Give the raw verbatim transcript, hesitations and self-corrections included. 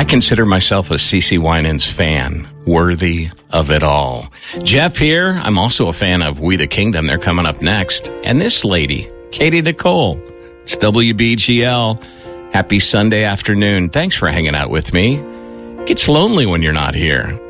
I consider myself a CeCe Winans fan, worthy of it all. Jeff here. I'm also a fan of We the Kingdom. They're coming up next. And this lady, Katie Nicole. It's W B G L. Happy Sunday afternoon. Thanks for hanging out with me. It gets lonely when you're not here.